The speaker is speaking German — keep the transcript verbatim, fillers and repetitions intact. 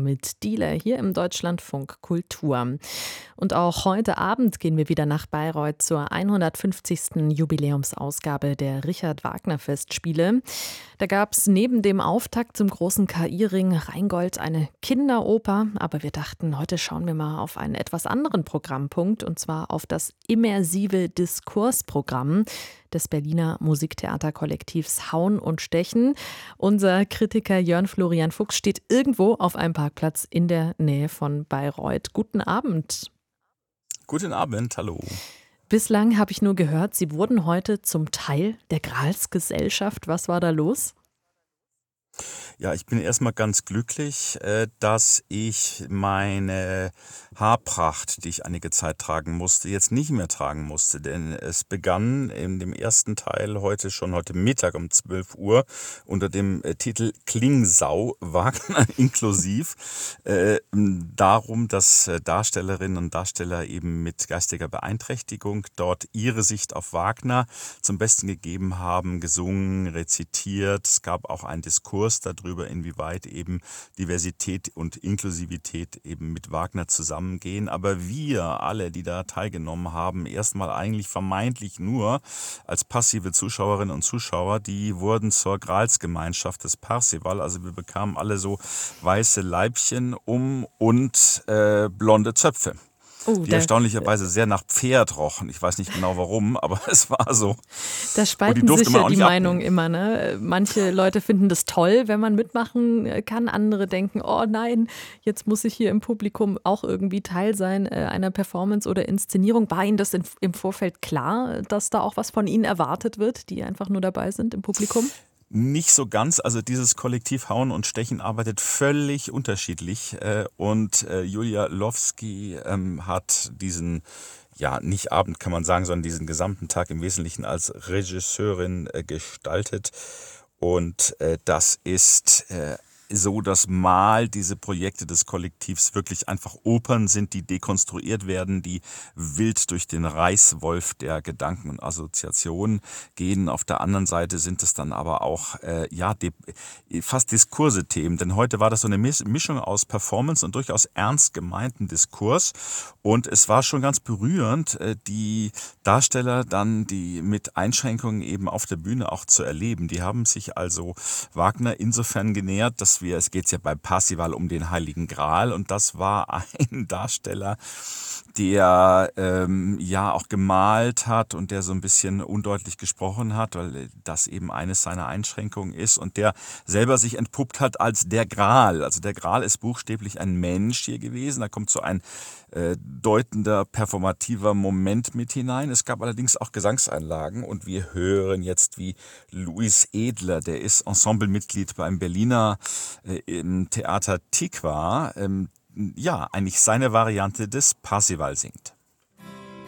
mit Dealer hier im Deutschlandfunk Kultur. Und auch heute Abend gehen wir wieder nach Bayreuth zur hundertfünfzigsten Jubiläumsausgabe der Richard-Wagner-Festspiele. Da gab es neben dem Auftakt zum großen K I-Ring Rheingold eine Kinderoper, aber wir dachten, heute schauen wir mal auf einen etwas anderen Programmpunkt, und zwar auf das immersive Diskursprogramm des Berliner Musiktheaterkollektivs Hauen und Stechen. Unser Kritiker Jörn Florian Fuchs steht irgendwo auf einem Parkplatz in der Nähe von Bayreuth. Guten Abend. Guten Abend, hallo. Bislang habe ich nur gehört, Sie wurden heute zum Teil der Gralsgesellschaft. Was war da los? Ja, ich bin erstmal ganz glücklich, äh, dass ich meine Haarpracht, die ich einige Zeit tragen musste, jetzt nicht mehr tragen musste. Denn es begann in dem ersten Teil heute schon heute Mittag um zwölf Uhr unter dem äh, Titel Klingsau, Wagner inklusiv, äh, darum, dass äh, Darstellerinnen und Darsteller eben mit geistiger Beeinträchtigung dort ihre Sicht auf Wagner zum Besten gegeben haben, gesungen, rezitiert. Es gab auch einen Diskurs darüber, inwieweit eben Diversität und Inklusivität eben mit Wagner zusammengehen. Aber wir alle, die da teilgenommen haben, erstmal eigentlich vermeintlich nur als passive Zuschauerinnen und Zuschauer, die wurden zur Gralsgemeinschaft des Parsival. Also wir bekamen alle so weiße Leibchen um und äh, blonde Zöpfe. Oh, Die da, erstaunlicherweise sehr nach Pferd rochen. Ich weiß nicht genau warum, aber es war so. da Und die spalten durfte sich man ja auch die nicht Meinungen abnehmen. immer, ne? Manche Leute finden das toll, wenn man mitmachen äh, kann. Andere denken, oh nein, jetzt muss ich hier im Publikum auch irgendwie Teil sein äh, einer Performance oder Inszenierung. War Ihnen das in, im Vorfeld klar, dass da auch was von Ihnen erwartet wird, die einfach nur dabei sind im Publikum? Nicht so ganz. Also dieses Kollektiv Hauen und Stechen arbeitet völlig unterschiedlich. Äh, und äh, Julia Lowski ähm, hat diesen, ja, nicht Abend kann man sagen, sondern diesen gesamten Tag im Wesentlichen als Regisseurin äh, gestaltet. Und äh, das ist äh, so, dass mal diese Projekte des Kollektivs wirklich einfach Opern sind, die dekonstruiert werden, die wild durch den Reißwolf der Gedanken und Assoziationen gehen. Auf der anderen Seite sind es dann aber auch äh, ja de- fast Diskurse-Themen, denn heute war das so eine Mis- Mischung aus Performance und durchaus ernst gemeinten Diskurs. Und es war schon ganz berührend, äh, die Darsteller dann, die mit Einschränkungen eben auf der Bühne auch zu erleben. Die haben sich also Wagner insofern genähert, dass wir, es geht ja bei Parsival um den Heiligen Gral, und das war ein Darsteller, der ähm, ja auch gemalt hat und der so ein bisschen undeutlich gesprochen hat, weil das eben eines seiner Einschränkungen ist, und der selber sich entpuppt hat als der Gral. Also der Gral ist buchstäblich ein Mensch hier gewesen. Da kommt so ein äh, deutender, performativer Moment mit hinein. Es gab allerdings auch Gesangseinlagen, und wir hören jetzt, wie Luis Edler, der ist Ensemblemitglied beim Berliner äh, im Theater Tikva, ähm, ja, eigentlich seine Variante des Parsival singt.